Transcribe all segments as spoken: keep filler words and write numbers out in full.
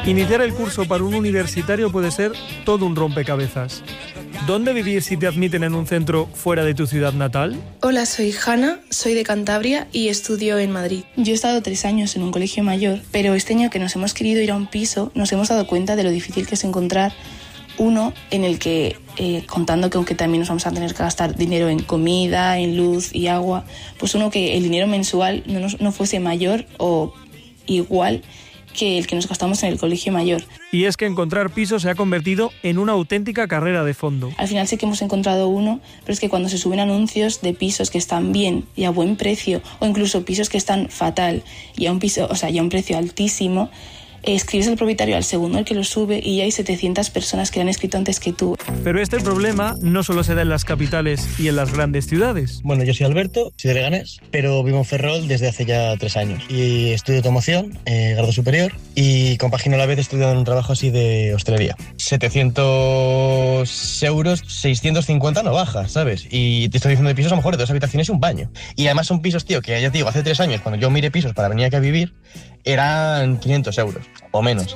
Iniciar el curso para un universitario puede ser todo un rompecabezas. ¿Dónde vivir si te admiten en un centro fuera de tu ciudad natal? Hola, soy Hanna, soy de Cantabria y estudio en Madrid. Yo he estado tres años en un colegio mayor, pero este año que nos hemos querido ir a un piso, nos hemos dado cuenta de lo difícil que es encontrar uno en el que, eh, contando que aunque también nos vamos a tener que gastar dinero en comida, en luz y agua, pues uno que el dinero mensual no, nos, no fuese mayor o igual que el que nos gastamos en el colegio mayor. Y es que encontrar piso se ha convertido en una auténtica carrera de fondo. Al final sí que hemos encontrado uno, pero es que cuando se suben anuncios de pisos que están bien y a buen precio, o incluso pisos que están fatal y a un piso, o sea, y a un precio altísimo, escribes al propietario al segundo el que lo sube y ya hay setecientas personas que lo han escrito antes que tú. Pero este problema no solo se da en las capitales y en las grandes ciudades. Bueno, yo soy Alberto, soy de Leganés, pero vivo en Ferrol desde hace ya tres años. Y estudio automoción, eh, grado superior, y compagino a la vez estudiando un trabajo así de hostelería. setecientos euros, seiscientos cincuenta no baja, ¿sabes? Y te estoy diciendo de pisos a lo mejor de dos habitaciones y un baño. Y además son pisos, tío, que ya te digo, hace tres años, cuando yo miré pisos para venir aquí a vivir, eran quinientos euros o menos.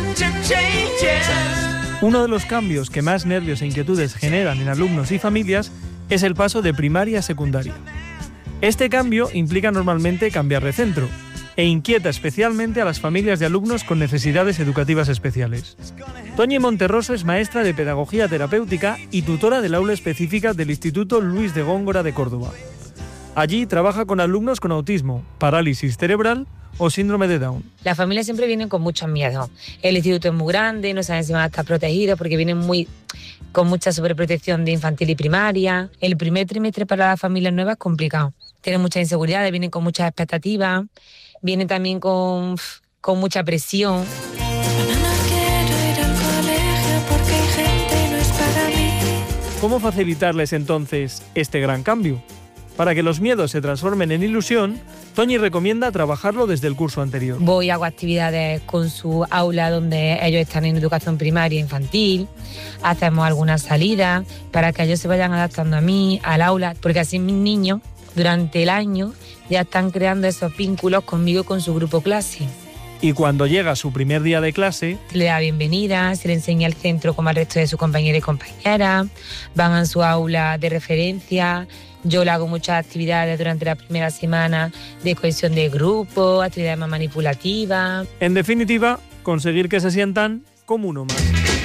Uno de los cambios que más nervios e inquietudes generan en alumnos y familias es el paso de primaria a secundaria. Este cambio implica normalmente cambiar de centro e inquieta especialmente a las familias de alumnos con necesidades educativas especiales. Toñi Monterroso es maestra de Pedagogía Terapéutica y tutora del aula específica del Instituto Luis de Góngora de Córdoba. Allí trabaja con alumnos con autismo, parálisis cerebral o síndrome de Down. Las familias siempre vienen con muchos miedos. El instituto es muy grande, no saben si van a estar protegidos porque vienen muy, con mucha sobreprotección de infantil y primaria. El primer trimestre para las familias nuevas es complicado. Tienen muchas inseguridades, vienen con muchas expectativas, vienen también con, con mucha presión. ¿Cómo facilitarles entonces este gran cambio? Para que los miedos se transformen en ilusión, Toñi recomienda trabajarlo desde el curso anterior. Voy a hago actividades con su aula donde ellos están en educación primaria e infantil, hacemos algunas salidas para que ellos se vayan adaptando a mí, al aula, porque así mis niños durante el año ya están creando esos vínculos conmigo y con su grupo clase. Y cuando llega su primer día de clase, le da bienvenida, se le enseña el centro como al resto de sus compañeros y compañeras, van a su aula de referencia. Yo le hago muchas actividades durante la primera semana de cohesión de grupo, actividades más manipulativas. En definitiva, conseguir que se sientan como uno más.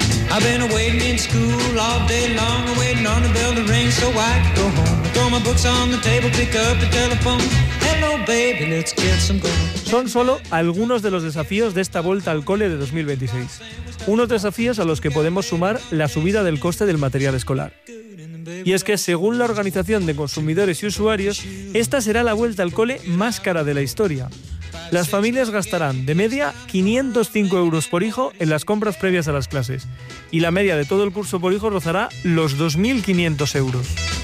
Son solo algunos de los desafíos de esta vuelta al cole de dos mil veintiséis. Unos desafíos a los que podemos sumar la subida del coste del material escolar. Y es que, según la Organización de Consumidores y Usuarios, esta será la vuelta al cole más cara de la historia. Las familias gastarán, de media, quinientos cinco euros por hijo en las compras previas a las clases, y la media de todo el curso por hijo rozará los dos mil quinientos euros.